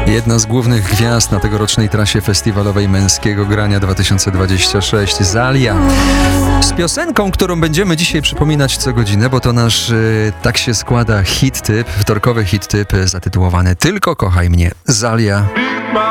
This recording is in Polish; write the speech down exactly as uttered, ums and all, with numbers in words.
Jedna z głównych gwiazd na tegorocznej trasie festiwalowej Męskiego Grania dwa tysiące dwadzieścia sześć, Zalia. Z piosenką, którą będziemy dzisiaj przypominać co godzinę, bo to nasz, y, tak się składa, hit typ, wtorkowy hit typ zatytułowany Tylko kochaj mnie, Zalia.